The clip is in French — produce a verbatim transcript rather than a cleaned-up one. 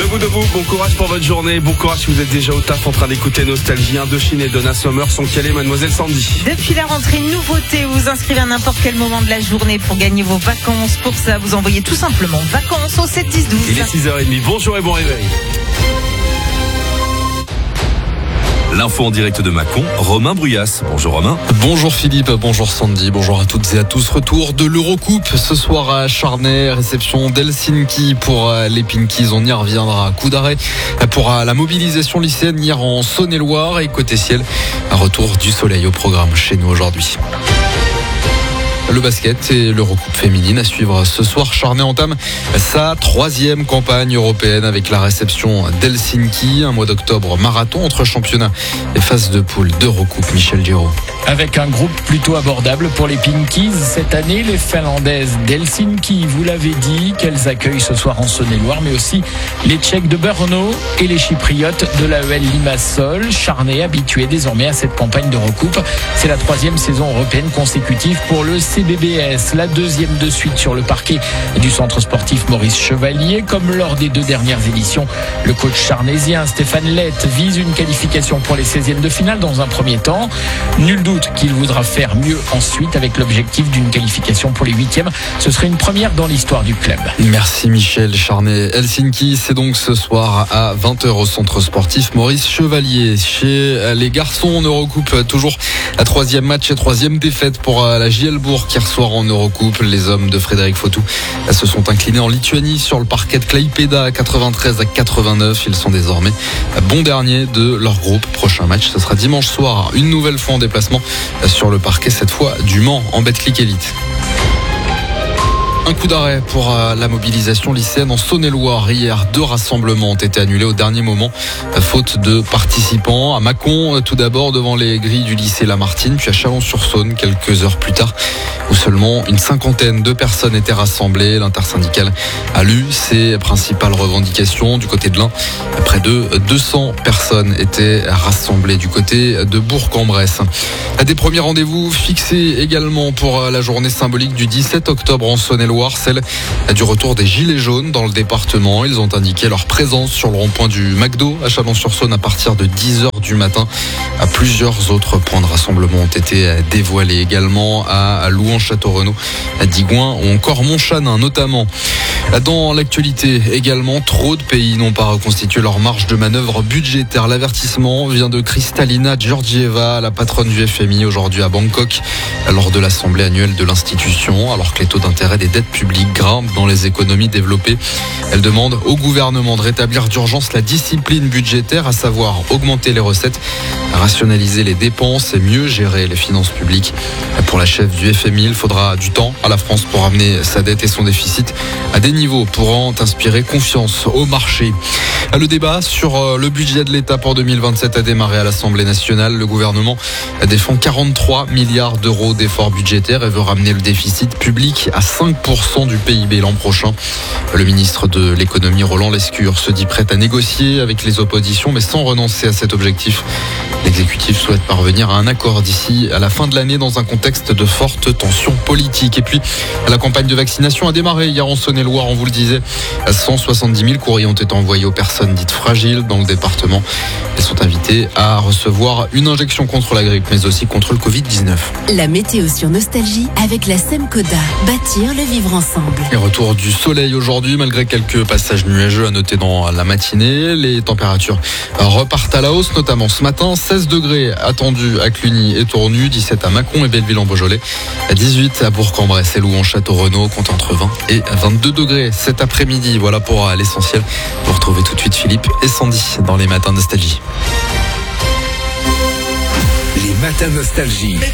Debout, debout, bon courage pour votre journée. Bon courage si vous êtes déjà au taf en train d'écouter Nostalgie. Indochine et Donna Summer sont calés, mademoiselle Sandy. Depuis la rentrée, une nouveauté, vous vous inscrivez à n'importe quel moment de la journée pour gagner vos vacances. Pour ça, vous envoyez tout simplement vacances au sept dix douze. Il est six heures trente. Bonjour et bon réveil. L'info en direct de Mâcon, Romain Bruyas. Bonjour Romain. Bonjour Philippe, bonjour Sandy, bonjour à toutes et à tous. Retour de l'Eurocoupe ce soir à Charnay, réception d'Helsinki pour les Pinkies. On y reviendra. Coup d'arrêt pour la mobilisation lycéenne hier en Saône-et-Loire et côté ciel, un retour du soleil au programme chez nous aujourd'hui. Le basket et l'Eurocoupe féminine à suivre ce soir. Charnay entame sa troisième campagne européenne avec la réception d'Helsinki. Un mois d'octobre marathon entre championnats et phases de poule d'Eurocoupe. Michel Giraud. Avec un groupe plutôt abordable pour les Pinkies cette année, les Finlandaises d'Helsinki, vous l'avez dit, qu'elles accueillent ce soir en Saône-et-Loire, mais aussi les Tchèques de Brno et les Chypriotes de l'A E L Limassol. Charnay habitué désormais à cette campagne d'Eurocoupe. C'est la troisième saison européenne consécutive pour le C B B S, la deuxième de suite sur le parquet du centre sportif Maurice Chevalier. Comme lors des deux dernières éditions, le coach charnaisien Stéphane Lett vise une qualification pour les seizièmes de finale dans un premier temps. Nul doute qu'il voudra faire mieux ensuite avec l'objectif d'une qualification pour les huitièmes. Ce serait une première dans l'histoire du club. Merci Michel. Charnay Helsinki, c'est donc ce soir à vingt heures au centre sportif Maurice Chevalier. Chez les garçons en Eurocoupe, toujours la troisième match et troisième défaite pour la J L Bourg hier soir en Eurocoupe. Les hommes de Frédéric Fautou se sont inclinés en Lituanie sur le parquet de Klaipėda à quatre-vingt-treize à quatre-vingt-neuf. Ils sont désormais bons derniers de leur groupe. Prochain match, ce sera dimanche soir, une nouvelle fois en déplacement sur le parquet, cette fois du Mans en Betclic Elite. Un coup d'arrêt pour la mobilisation lycéenne en Saône-et-Loire. Hier, deux rassemblements ont été annulés au dernier moment, faute de participants. À Mâcon, tout d'abord devant les grilles du lycée Lamartine, puis à Chalon-sur-Saône, quelques heures plus tard, où seulement une cinquantaine de personnes étaient rassemblées. L'intersyndicale a lu ses principales revendications. Du côté de l'Ain, près de deux cents personnes étaient rassemblées du côté de Bourg-en-Bresse. Des premiers rendez-vous fixés également pour la journée symbolique du dix-sept octobre en Saône-et-Loire, celle du retour des Gilets jaunes dans le département. Ils ont indiqué leur présence sur le rond-point du McDo à Chalon-sur-Saône à partir de dix heures du matin. Plusieurs autres points de rassemblement ont été dévoilés également à Louan-Château-Renaud, à Digoin ou encore Montchanin notamment. Dans l'actualité également, trop de pays n'ont pas reconstitué leur marge de manœuvre budgétaire. L'avertissement vient de Kristalina Georgieva, la patronne du F M I, aujourd'hui à Bangkok, lors de l'assemblée annuelle de l'institution. Alors que les taux d'intérêt des dettes publiques grimpent dans les économies développées, elle demande au gouvernement de rétablir d'urgence la discipline budgétaire, à savoir augmenter les recettes, rationaliser les dépenses et mieux gérer les finances publiques. Pour la chef du F M I, il faudra du temps à la France pour ramener sa dette et son déficit à des niveaux pourront inspirer confiance au marché. Le débat sur le budget de l'État pour deux mille vingt-sept a démarré à l'Assemblée nationale. Le gouvernement défend quarante-trois milliards d'euros d'efforts budgétaires et veut ramener le déficit public à cinq pour cent du P I B l'an prochain. Le ministre de l'économie Roland Lescure se dit prêt à négocier avec les oppositions mais sans renoncer à cet objectif. L'exécutif souhaite parvenir à un accord d'ici à la fin de l'année dans un contexte de forte tension politique. Et puis, la campagne de vaccination a démarré hier en Saône-et-Loire, on vous le disait. cent soixante-dix mille courriers ont été envoyés aux personnes dites fragiles dans le département. Elles sont invitées à recevoir une injection contre la grippe, mais aussi contre le covid dix-neuf. La météo sur Nostalgie avec la Semcoda. Bâtir le vivre ensemble. Et retour du soleil aujourd'hui, malgré quelques passages nuageux à noter dans la matinée. Les températures repartent à la hausse, notamment ce matin. seize degrés attendus à Cluny et Tournu, dix-sept à Mâcon et Belleville-en-Beaujolais, dix-huit à Bourg-en-Bresse et Louan-Château-Renaud, compte entre vingt et vingt-deux degrés cet après-midi. Voilà pour l'essentiel. Vous retrouvez tout de suite Philippe et Sandy dans les matins Nostalgie. Les matins Nostalgie.